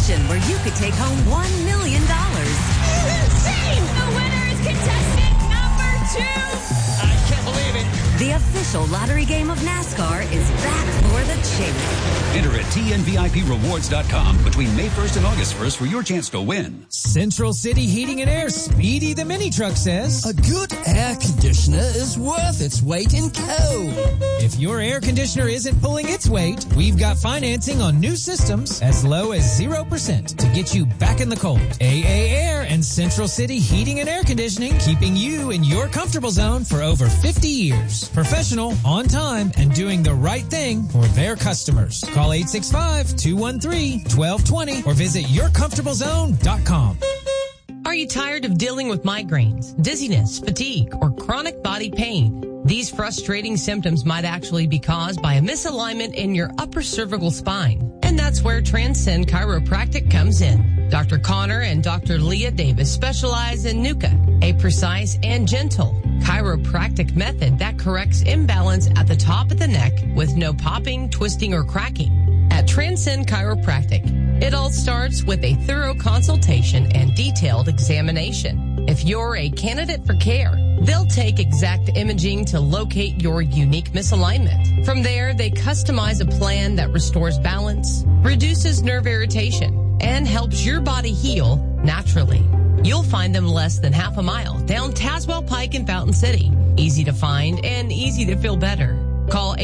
competition where you could take home $1 million. This is insane! The winner is contestant number 2! I can't believe it. The official lottery game of NASCAR is back for the chase. Enter at TNVIPrewards.com between May 1st and August 1st for your chance to win. Central City Heating and Air Speedy the Mini Truck says, a good air conditioner is worth its weight in coal. If your air conditioner isn't pulling its weight, we've got financing on new systems as low as 0% to get you back in the cold. AA Air and Central City Heating and Air Conditioning, keeping you in your comfortable zone for over 50 years. Professional, on time, and doing the right thing for their customers. Call 865-213-1220 or visit yourcomfortablezone.com. Are you tired of dealing with migraines, dizziness, fatigue, or chronic body pain? These frustrating symptoms might actually be caused by a misalignment in your upper cervical spine. And that's where Transcend Chiropractic comes in. Dr. Connor and Dr. Leah Davis specialize in NUCA, a precise and gentle chiropractic method that corrects imbalance at the top of the neck with no popping, twisting, or cracking. At Transcend Chiropractic, it all starts with a thorough consultation and detailed examination. If you're a candidate for care, they'll take exact imaging to locate your unique misalignment. From there, they customize a plan that restores balance, reduces nerve irritation, and helps your body heal naturally. You'll find them less than half a mile down Tazewell Pike in Fountain City. Easy to find and easy to feel better. Call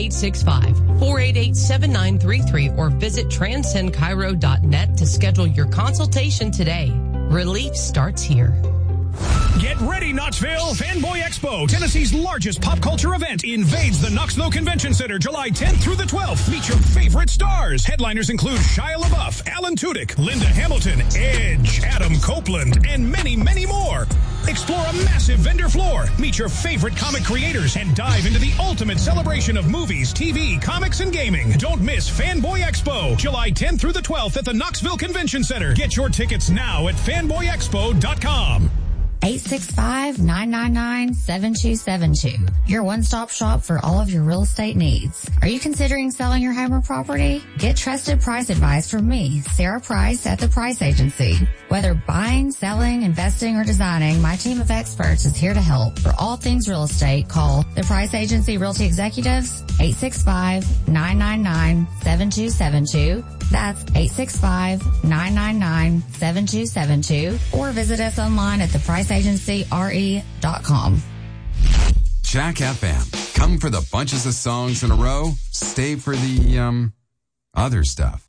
865-488-7933 or visit transcendchiro.net to schedule your consultation today. Relief starts here. Get ready, Knoxville! Fanboy Expo, Tennessee's largest pop culture event, invades the Knoxville Convention Center July 10th through the 12th. Meet your favorite stars. Headliners include Shia LaBeouf, Alan Tudyk, Linda Hamilton, Edge, Adam Copeland, and many, many more. Explore a massive vendor floor. Meet your favorite comic creators and dive into the ultimate celebration of movies, TV, comics, and gaming. Don't miss Fanboy Expo, July 10th through the 12th at the Knoxville Convention Center. Get your tickets now at fanboyexpo.com. 865-999-7272. Your one-stop shop for all of your real estate needs. Are you considering selling your home or property? Get trusted price advice from me, Sarah Price at The Price Agency. Whether buying, selling, investing, or designing, my team of experts is here to help. For all things real estate, call The Price Agency Realty Executives, 865-999-7272. That's 865-999-7272. Or visit us online at thepriceagencyre.com. Jack FM. Come for the bunches of songs in a row. Stay for the, other stuff.